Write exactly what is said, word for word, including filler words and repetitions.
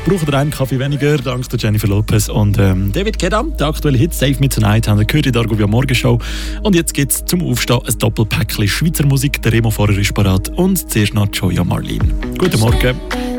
braucht ihr einen Kaffee weniger, dank der Jennifer Lopez und ähm, David Guetta. Der aktuelle Hit «Save Me Tonight» haben wir gehört in der Argovia Morgenshow. Und jetzt gibt es zum Aufstehen ein Doppelpäckchen Schweizer Musik. Der Remo vorher ist parat und zuerst noch Joya Marlin. Guten Morgen.